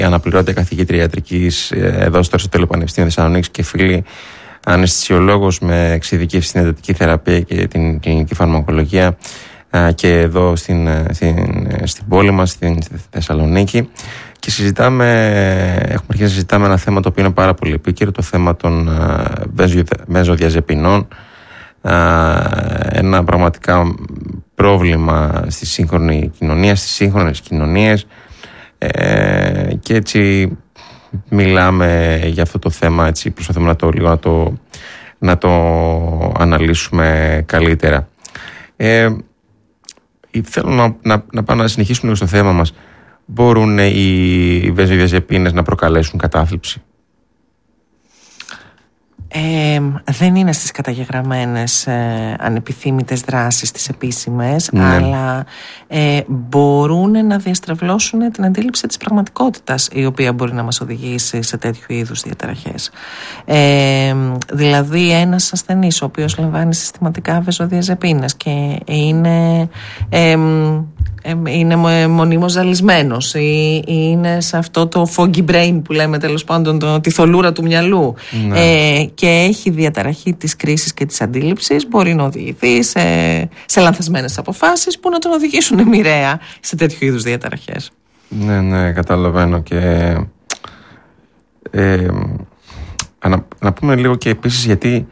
η αναπληρώτρια καθηγήτρια ιατρικής εδώ στο Αριστοτέλειο Πανεπιστήμιο Θεσσαλονίκης και φίλη αναισθησιολόγος με εξειδικεύση στην εντατική θεραπεία και την κλινική φαρμακολογία και εδώ στην πόλη μας, στη Θεσσαλονίκη. Και έχουμε αρχίσει να συζητάμε ένα θέμα το οποίο είναι πάρα πολύ επίκαιρο, το θέμα των βενζοδιαζεπινών. Ένα πραγματικά πρόβλημα στη σύγχρονη κοινωνία, στις σύγχρονες κοινωνίες, και έτσι μιλάμε για αυτό το θέμα, έτσι προσπαθούμε να το αναλύσουμε καλύτερα. Θέλω να πάω να συνεχίσουμε λίγο στο θέμα μας. Μπορούν οι βενζοδιαζεπίνες να προκαλέσουν κατάθλιψη? Δεν είναι στις καταγεγραμμένες ανεπιθύμητες δράσεις τις επίσημες, ναι, αλλά μπορούν να διαστρεβλώσουν την αντίληψη της πραγματικότητας, η οποία μπορεί να μας οδηγήσει σε τέτοιου είδους διαταραχές. Δηλαδή ένας ασθενής ο οποίος λαμβάνει συστηματικά βενζοδιαζεπίνες και είναι μονίμως ζαλισμένος ή είναι σε αυτό το foggy brain που λέμε, τέλος πάντων, τη θολούρα του μυαλού, ναι, και έχει διαταραχή της κρίσης και της αντίληψης, μπορεί να οδηγηθεί σε λανθασμένες αποφάσεις που να τον οδηγήσουν μοιραία σε τέτοιου είδους διαταραχές. Ναι, καταλαβαίνω. Και να πούμε λίγο και επίσης γιατί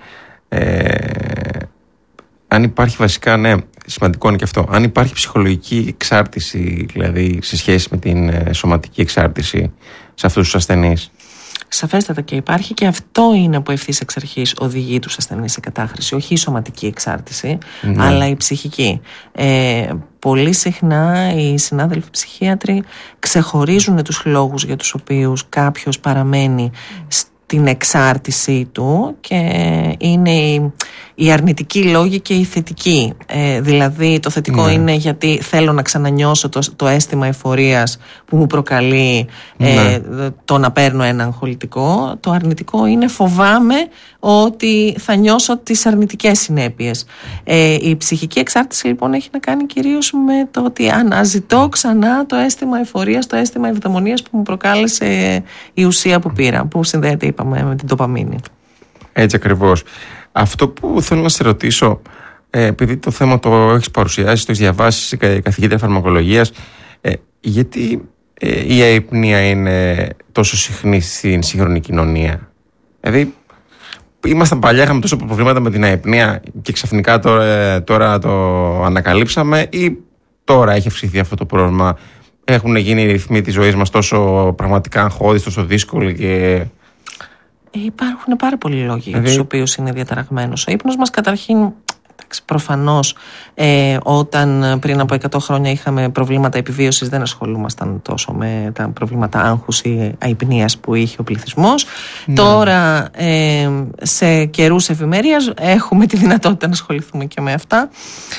αν υπάρχει βασικά, ναι, σημαντικό είναι και αυτό, αν υπάρχει ψυχολογική εξάρτηση, δηλαδή σε σχέση με την σωματική εξάρτηση σε αυτούς τους ασθενείς. Σαφέστατα και υπάρχει, και αυτό είναι που ευθύς εξ αρχής οδηγεί τους ασθενείς σε κατάχρηση. Όχι η σωματική εξάρτηση, ναι, αλλά η ψυχική. Πολύ συχνά οι συνάδελφοι ψυχίατροι ξεχωρίζουν τους λόγους για τους οποίους κάποιος παραμένει την εξάρτησή του, και είναι οι αρνητικοί λόγοι και οι θετικοί. Δηλαδή το θετικό, ναι, είναι γιατί θέλω να ξανανιώσω το αίσθημα εφορίας που μου προκαλεί, ναι, το να παίρνω ένα αγχολητικό. Το αρνητικό είναι φοβάμαι ότι θα νιώσω τις αρνητικές συνέπειες. Η ψυχική εξάρτηση λοιπόν έχει να κάνει κυρίως με το ότι αναζητώ ξανά το αίσθημα εφορίας, το αίσθημα ευδαιμονίας που μου προκάλεσε η ουσία που πήρα, που συνδέεται, είπαμε, με την ντοπαμίνη. Έτσι ακριβώς. Αυτό που θέλω να σε ρωτήσω, επειδή το θέμα το έχεις παρουσιάσει, το έχεις διαβάσει, καθηγήτρια φαρμακολογίας, γιατί η αϊπνία είναι τόσο συχνή στην σύγχρονη κοινωνία? Δηλαδή, ήμασταν παλιά, είχαμε τόσο προβλήματα με την αϊπνία και ξαφνικά τώρα το ανακαλύψαμε, ή τώρα έχει αυξηθεί αυτό το πρόβλημα? Έχουν γίνει οι ρυθμοί της ζωής μας τόσο πραγματικά αγχώδεις, τόσο δύσκολοι και... Υπάρχουν πάρα πολλοί λόγοι για τους οποίους είναι διαταραγμένος ο ύπνος μας. Καταρχήν, προφανώς, όταν πριν από 100 χρόνια είχαμε προβλήματα επιβίωσης, δεν ασχολούμασταν τόσο με τα προβλήματα άγχους ή αϊπνίας που είχε ο πληθυσμός. Ναι. Τώρα, σε καιρούς ευημερίας, έχουμε τη δυνατότητα να ασχοληθούμε και με αυτά.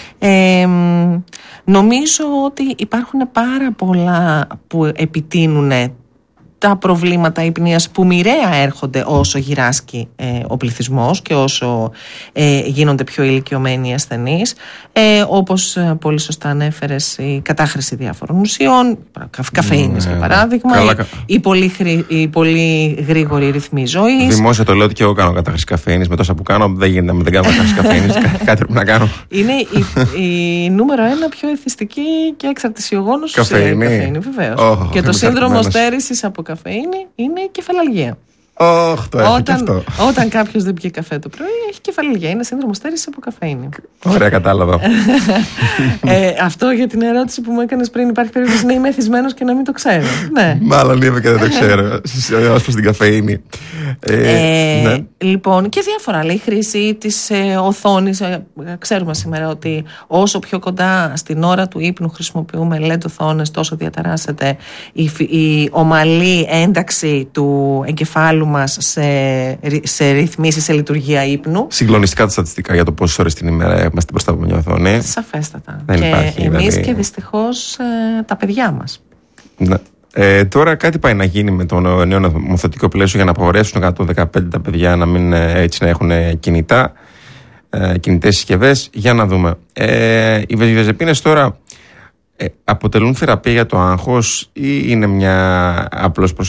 Νομίζω ότι υπάρχουν πάρα πολλά που επιτείνουν τα προβλήματα αϊπνίας, που μοιραία έρχονται όσο γυράσκει ο πληθυσμός και όσο γίνονται πιο ηλικιωμένοι οι ασθενείς, όπως πολύ σωστά ανέφερες, η κατάχρηση διάφορων ουσιών, καφεΐνης για παράδειγμα, η πολύ γρήγορη ρυθμή ζωής. Δημόσια το λέω ότι και εγώ κάνω κατάχρηση καφεΐνης, με τόσα που κάνω δεν γίνεται να δεν κάνω κατάχρηση καφεΐνης. Κάτι πρέπει να κάνω. Είναι η νούμερο 1 πιο εθιστική και εξαρτησιογόνος καφεΐνη, βεβαίως. Και το σύνδρομο στέρησης από καφεΐνη είναι η κεφαλαλγία. Το έχω και αυτό. Όταν κάποιος δεν πιει καφέ το πρωί, έχει κεφαλαλγία. Είναι σύνδρομο στέρησης από καφεΐνη. Ωραία, κατάλαβα. Αυτό για την ερώτηση που μου έκανες πριν, υπάρχει περίπτωση να είμαι εθισμένος και να μην το ξέρω? Ναι. Μάλλον είμαι και δεν το ξέρω. Ως προς την καφεΐνη. Ναι. Λοιπόν, και διάφορα άλλα. Η χρήση της οθόνης. Ξέρουμε σήμερα ότι όσο πιο κοντά στην ώρα του ύπνου χρησιμοποιούμε LED οθόνες, τόσο διαταράσσεται η ομαλή ένταξη του εγκεφάλου μας σε ρυθμίσεις, σε λειτουργία ύπνου. Συγκλονιστικά τα στατιστικά για το πόσες ώρες την ημέρα είμαστε μπροστά από μια οθόνη. Σαφέστατα. Δεν και υπάρχει, εμείς δηλαδή... και δυστυχώς τα παιδιά μας. Ναι. Τώρα κάτι πάει να γίνει με το νέο νομοθετικό πλαίσιο για να απαγορεύσουν 115 τα παιδιά να μην έτσι να έχουν κινητές συσκευές. Για να δούμε. Οι βενζοδιαζεπίνες τώρα αποτελούν θεραπεία για το άγχος ή είναι μια απλώς